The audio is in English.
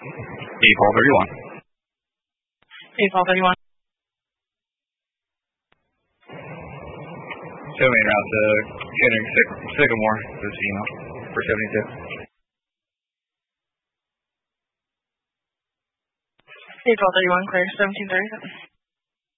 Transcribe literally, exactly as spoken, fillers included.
April thirty-one. April thirty-one. Seven main route to Kendrick Sycamore, this email for seventy-two. April thirty-one, clear, seventeen thirty-seven.